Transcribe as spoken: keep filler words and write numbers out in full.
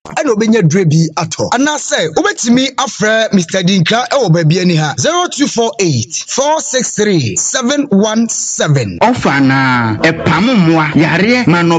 ana obenya drebi ato ana say obetimi afre Mister Dinkra e wo ba bia ni ha zero two four eight four six three seven one seven ofana e pamumwa yare mano